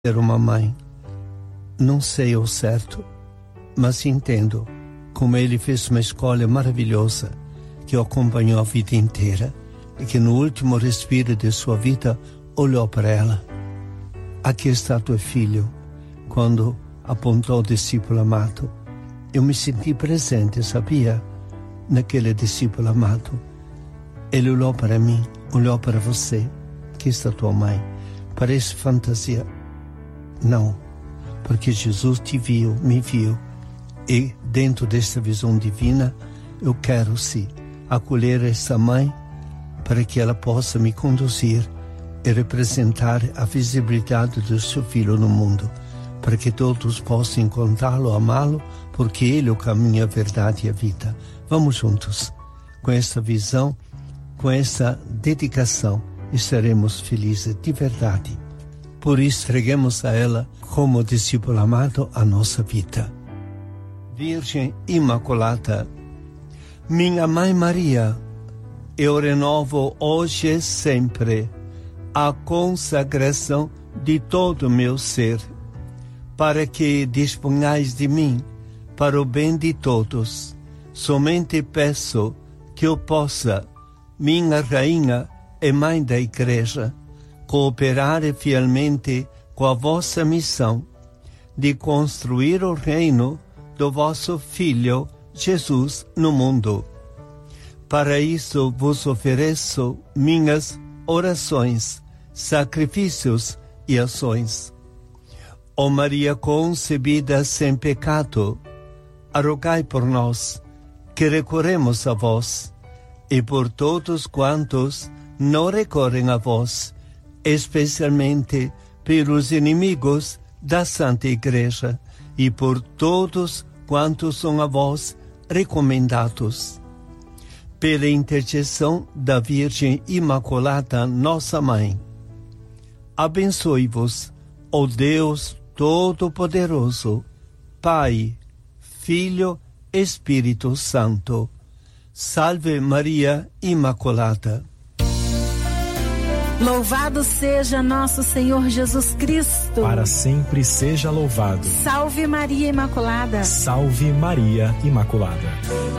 ser uma mãe. Não sei ao certo, mas entendo como ele fez uma escolha maravilhosa que o acompanhou a vida inteira e que no último respiro de sua vida olhou para ela. Aqui está teu filho. Quando apontou o discípulo amado, eu me senti presente, sabia? Naquele discípulo amado. Ele olhou para mim, olhou para você. Aqui está tua mãe. Parece fantasia. Não, porque Jesus te viu, me viu. E dentro desta visão divina, eu quero sim acolher esta mãe para que ela possa me conduzir e representar a visibilidade do seu filho no mundo, para que todos possam encontrá-lo, amá-lo, porque ele é o caminho, a verdade e a vida. Vamos juntos, com esta visão, com esta dedicação, estaremos felizes de verdade. Por isso, entreguemos a ela, como discípulo amado, a nossa vida. Virgem Imaculada, minha Mãe Maria, eu renovo hoje e sempre a consagração de todo o meu ser, para que disponhais de mim para o bem de todos. Somente peço que eu possa, minha Rainha e Mãe da Igreja, cooperar fielmente com a vossa missão de construir o reino do vosso Filho Jesus no mundo. Para isso vos ofereço minhas orações, sacrifícios e ações. Ó Maria concebida sem pecado, rogai por nós, que recorremos a vós, e por todos quantos não recorrem a vós, especialmente pelos inimigos da Santa Igreja, e por todos quantos são a vós recomendados. Pela intercessão da Virgem Imaculada, nossa Mãe, abençoe-vos, ó Deus Todo-Poderoso, Pai, Filho, Espírito Santo. Salve Maria Imaculada. Louvado seja nosso Senhor Jesus Cristo. Para sempre seja louvado. Salve Maria Imaculada. Salve Maria Imaculada.